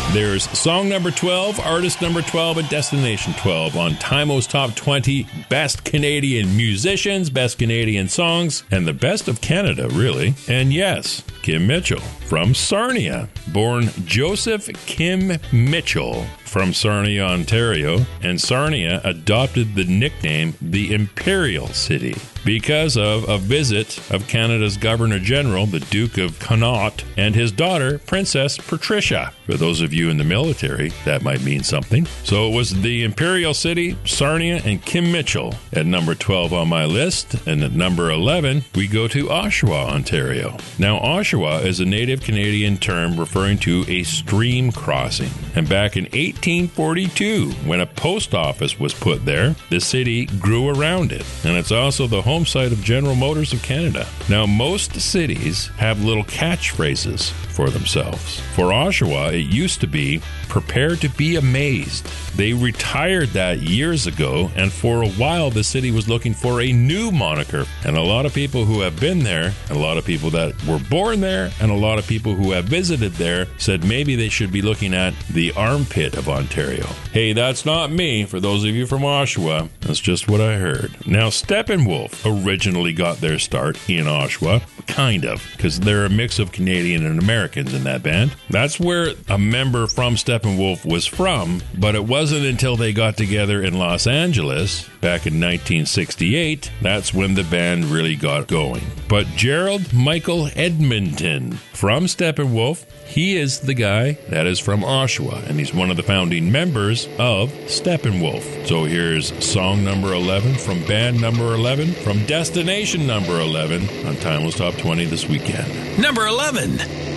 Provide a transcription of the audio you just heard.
There's song number 12, artist number 12, and destination 12 on Timo's Top 20 Best Canadian Musicians, Best Canadian Songs, and the best of Canada, really. And yes, Kim Mitchell from Sarnia. Born Joseph Kim Mitchell from Sarnia, Ontario, and Sarnia adopted the nickname the Imperial City because of a visit of Canada's Governor-General, the Duke of Connaught, and his daughter, Princess Patricia. For those of you in the military, that might mean something. So it was the Imperial City, Sarnia, and Kim Mitchell at number 12 on my list. And at number 11, we go to Oshawa, Ontario. Now, Oshawa is a native Canadian term referring to a stream crossing. And back in 1842, when a post office was put there, the city grew around it. And it's also the home site of General Motors of Canada. Now, most cities have little catchphrases for themselves. For Oshawa, it used to be, prepare to be amazed. They retired that years ago, and for a while the city was looking for a new moniker. And a lot of people who have been there, and a lot of people that were born there, and a lot of people who have visited there said maybe they should be looking at the armpit of Ontario. Hey, that's not me. For those of you from Oshawa, that's just what I heard. Now, Steppenwolf originally got their start in Oshawa, kind of, because they're a mix of Canadian and Americans in that band. That's where a member from Steppenwolf was from, but it wasn't until they got together in Los Angeles back in 1968, that's when the band really got going. But Gerald Michael Edmonton from Steppenwolf, he is the guy that is from Oshawa, and he's one of the founding members of Steppenwolf. So here's song number 11 from band number 11 from destination number 11 on Timeless Top 20 this weekend. Number 11.